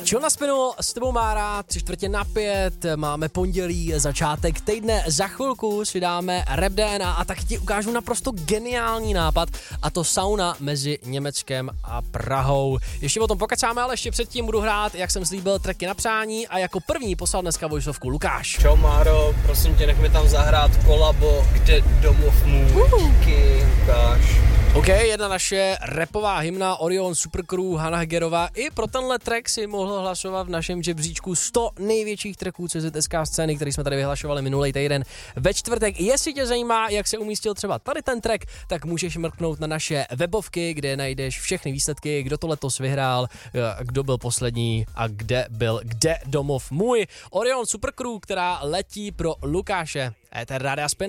Chill na spinu, s tebou Mára, 3:45, máme pondělí, začátek týdne, za chvilku si dáme Rap DNA a tak ti ukážu naprosto geniální nápad, a to sauna mezi Německem a Prahou. Ještě o tom pokecáme, ale ještě předtím budu hrát, jak jsem slíbil, tracky na přání a jako první poslal dneska voiceovku Lukáš. Čau Máro, prosím tě, nech mi tam zahrát kolabo, kde domov můj, díky Lukáš. OK, jedna naše rapová hymna Orion Supercrew, Hana Hegerová. I pro tenhle track si mohl hlasovat v našem žebříčku 100 největších tracků CZSK scény, který jsme tady vyhlašovali minulý týden ve čtvrtek. Jestli tě zajímá, jak se umístil třeba tady ten track, tak můžeš mrknout na naše webovky, kde najdeš všechny výsledky, kdo to letos vyhrál, kdo byl poslední a kde byl kde domov můj. Orion Supercrew, která letí pro Lukáše. Éter Rádia Spin.